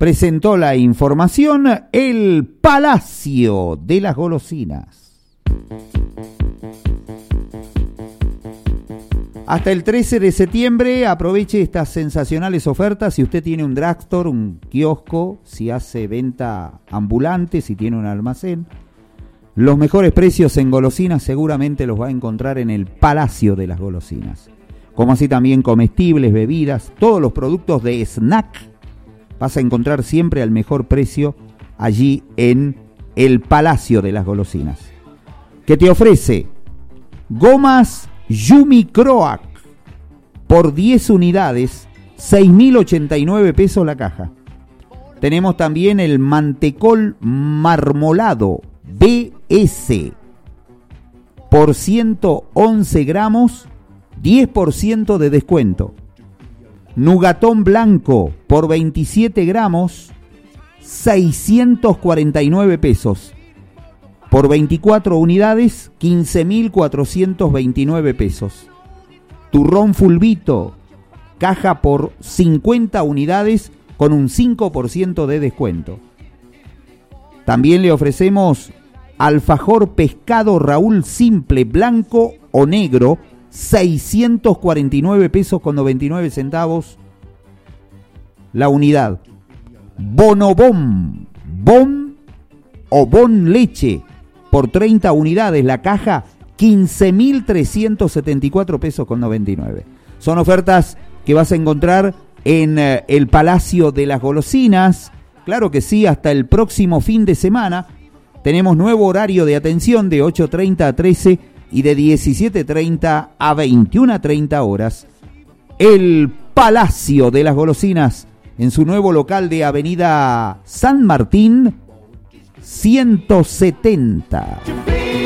presentó la información el Palacio de las Golosinas. Hasta el 13 de septiembre aproveche estas sensacionales ofertas. Si usted tiene un drugstore, un kiosco, si hace venta ambulante, si tiene un almacén, los mejores precios en golosinas seguramente los va a encontrar en el Palacio de las Golosinas. Como así también comestibles, bebidas, todos los productos de snack vas a encontrar siempre al mejor precio allí en el Palacio de las Golosinas. Que te ofrece gomas Yumi Croac por 10 unidades, 6.089 pesos la caja. Tenemos también el mantecol marmolado BS por 111 gramos, 10% de descuento. Nugatón blanco por 27 gramos, 649 pesos. Por 24 unidades, 15.429 pesos. Turrón fulvito, caja por 50 unidades con un 5% de descuento. También le ofrecemos alfajor pescado Raúl simple, blanco o negro, 649 pesos con 99 centavos la unidad. Bonobón, bon o bon leche, por 30 unidades la caja, 15.374 pesos con 99. Son ofertas que vas a encontrar en el Palacio de las Golosinas. Claro que sí, hasta el próximo fin de semana. Tenemos nuevo horario de atención de 8:30 a 13 y de 17:30 a 21:30 horas. El Palacio de las Golosinas en su nuevo local de Avenida San Martín 170.